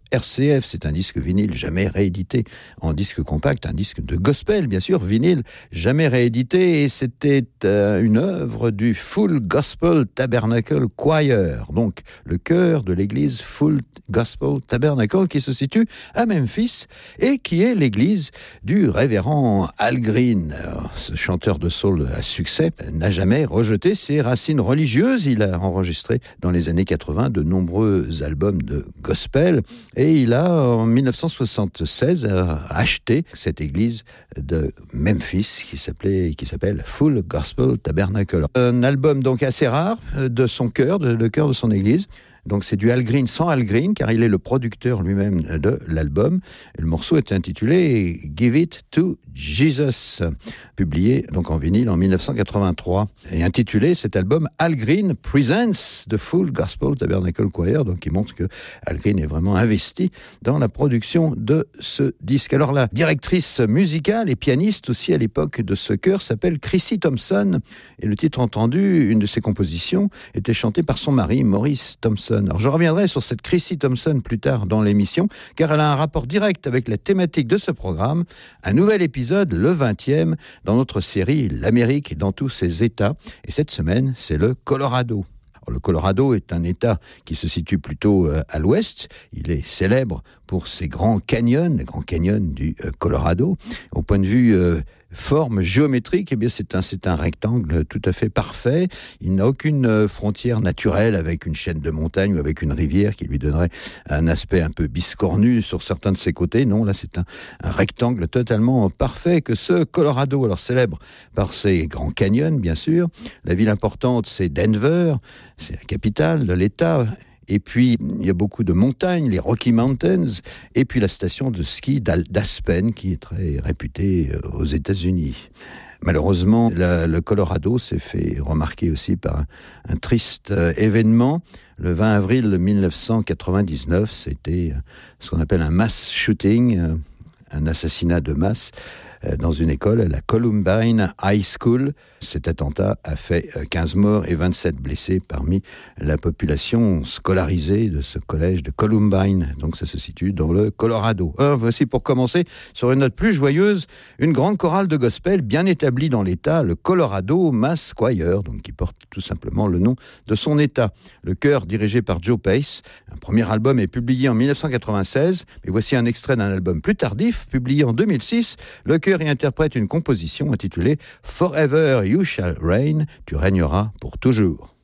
RCF. C'est un disque vinyle jamais réédité en disque compact, un disque de gospel, bien sûr, vinyle jamais réédité. Et c'était une œuvre du Full Gospel Tabernacle Choir, donc le chœur de l'église Full Gospel Tabernacle qui se situe à Memphis et qui est l'église du révérend Al Green. Alors, ce chanteur de soul à succès n'a jamais rejeté ses racines religieuses. Il a enregistré dans les années 80 de nombreux albums de gospel et il a en 1976 acheté cette église de Memphis qui s'appelle Full Gospel Tabernacle. Un album donc assez rare de son chœur, le chœur de son église. Donc c'est du Al Green sans Al Green, car il est le producteur lui-même de l'album. Et le morceau est intitulé « Give It to Jesus », publié donc en vinyle en 1983. Et intitulé cet album « Al Green Presents the Full Gospel Tabernacle Choir », donc qui montre que Al Green est vraiment investi dans la production de ce disque. Alors la directrice musicale et pianiste aussi à l'époque de ce chœur s'appelle Chrissy Thompson. Et le titre entendu, une de ses compositions, était chantée par son mari, Maurice Thompson. Alors je reviendrai sur cette Chrissy Thompson plus tard dans l'émission, car elle a un rapport direct avec la thématique de ce programme. Un nouvel épisode, le 20e, dans notre série L'Amérique dans tous ses États. Et cette semaine, c'est le Colorado. Alors, le Colorado est un État qui se situe plutôt à l'ouest. Il est célèbre pour ses grands canyons, les grands canyons du Colorado. Au point de vue forme géométrique, eh bien c'est un rectangle tout à fait parfait. Il n'a aucune frontière naturelle avec une chaîne de montagnes ou avec une rivière qui lui donnerait un aspect un peu biscornu sur certains de ses côtés. Non, là c'est un rectangle totalement parfait que ce Colorado, alors célèbre par ses grands canyons bien sûr. La ville importante c'est Denver, c'est la capitale de l'État. Et puis, il y a beaucoup de montagnes, les Rocky Mountains, et puis la station de ski d'Aspen, qui est très réputée aux États-Unis. Malheureusement, le Colorado s'est fait remarquer aussi par un triste événement. Le 20 avril 1999, c'était ce qu'on appelle un mass shooting, un assassinat de masse dans une école, la Columbine High School. Cet attentat a fait 15 morts et 27 blessés parmi la population scolarisée de ce collège de Columbine. Donc ça se situe dans le Colorado. Voici pour commencer, sur une note plus joyeuse, une grande chorale de gospel bien établie dans l'État, le Colorado Mass Choir, donc qui porte tout simplement le nom de son État. Le chœur dirigé par Joe Pace. Un premier album est publié en 1996, mais voici un extrait d'un album plus tardif, publié en 2006. Le chœur y interprète une composition intitulée « Forever You Shall Reign », tu régneras pour toujours.